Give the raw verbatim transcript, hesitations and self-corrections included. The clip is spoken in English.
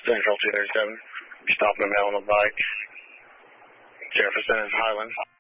Central two thirty-seven. Stopping a male on a bike. Jefferson and Highland.